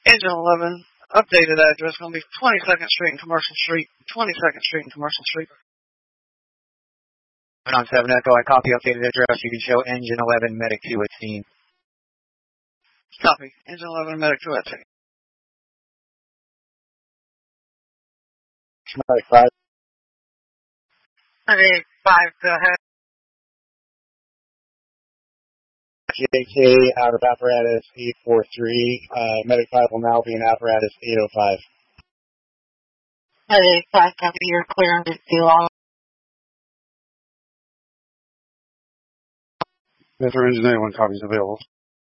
Engine 11, updated address, going to be 22nd Street and Commercial Street. 22nd Street and Commercial Street. On 7 Echo, I copy updated address. You can show Engine 11, Medic 2 at scene. Copy. Engine 11, Medic 2 at scene. Medic 5. Medic 5, go ahead. JK out of apparatus 843. Medic 5 will now be in apparatus 805. Medic 5, copy, you're clear and deal on. Mr. Engine 81 copies available.